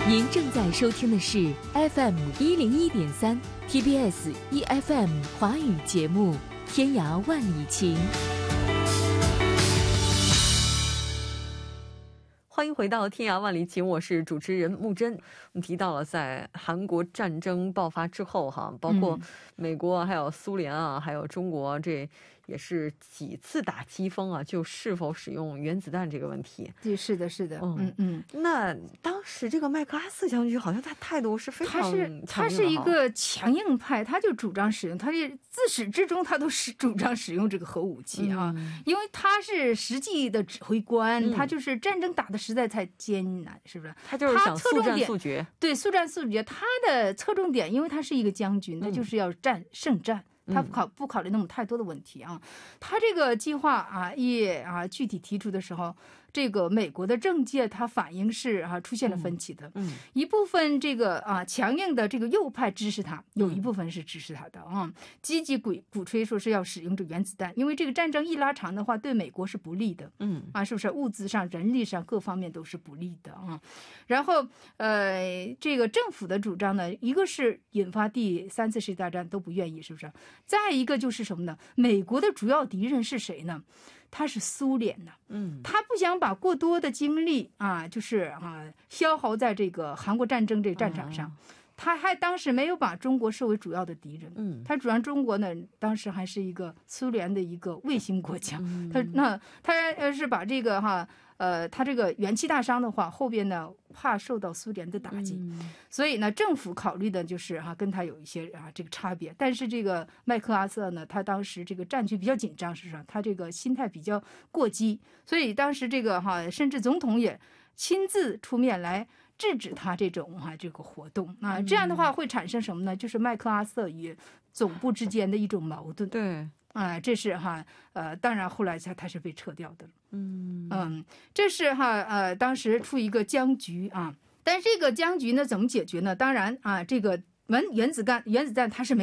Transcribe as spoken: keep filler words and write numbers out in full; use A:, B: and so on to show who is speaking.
A: 您正在收听的是 F M 一零一点三 T B S E F M 华语节目《天涯万里情》。
B: 欢迎回到天涯万里情，我是主持人木真。我们提到了在韩国战争爆发之后哈，包括美国还有苏联啊，还有中国，这也是几次打机锋啊，就是否使用原子弹这个问题。
C: 对，是的，是的，嗯嗯。
B: 那当时这个麦克阿瑟将军好像他态度是非常强硬的，
C: 他是他是一个强硬派，他就主张使用，他是自始至终他都是主张使用这个核武器啊，嗯、因为他是实际的指挥官，嗯、他就是战争打的实在太艰难，是不是？
B: 他就是想速战速决。
C: 对，速战速决。他的侧重点，因为他是一个将军，他就是要战胜战。他不考不考虑那么太多的问题啊，他这个计划啊一啊具体提出的时候，这个美国的政界他反应是啊出现了分歧的，嗯，一部分这个啊强硬的这个右派支持他，有一部分是支持他的啊，积极鼓鼓吹说是要使用这原子弹，因为这个战争一拉长的话，对美国是不利的，嗯啊，是不是物资上、人力上各方面都是不利的啊？然后呃，这个政府的主张呢，一个是引发第三次世界大战都不愿意，是不是？再一个就是什么呢？美国的主要敌人是谁呢？他是苏联呢。嗯，他不想把过多的精力啊，就是啊，消耗在这个韩国战争这个战场上。嗯，他还当时没有把中国视为主要的敌人，嗯，他主张中国呢，当时还是一个苏联的一个卫星国家，嗯、他那他呃是把这个哈呃他这个元气大伤的话，后边呢怕受到苏联的打击，嗯、所以呢政府考虑的就是哈、啊、跟他有一些啊这个差别，但是这个麦克阿瑟呢，他当时这个战局比较紧张，实际上他这个心态比较过激，所以当时这个哈、啊、甚至总统也亲自出面来制止他这种啊这个活动啊，这样的话会产生什么呢？就是麦克阿瑟与总部之间的一种矛盾。
B: 对，
C: 啊，这是哈呃，当然后来他他是被撤掉的。嗯嗯，这是哈呃当时出一个僵局啊，但是这个僵局呢怎么解决呢？当然啊，这个原原子弹原子弹它是没